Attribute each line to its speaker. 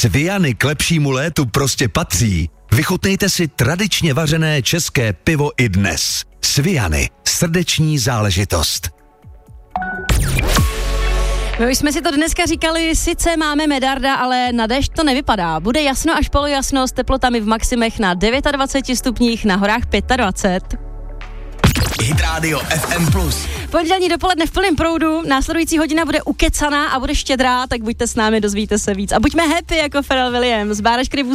Speaker 1: Sviany k lepšímu létu prostě patří. Vychutnejte si tradičně vařené české pivo i dnes. Sviany, srdeční záležitost.
Speaker 2: My už jsme si to dneska říkali, sice máme Medarda, ale na déšť to nevypadá. Bude jasno až polojasno s teplotami v maximech na 29 stupních, na horách 25.
Speaker 1: Hit Radio FM+.
Speaker 2: Pondělní dopoledne v plném proudu, následující hodina bude ukecaná a bude štědrá, tak buďte s námi, dozvíte se víc. A buďme happy jako Pharrell Williams. Bára Škrybů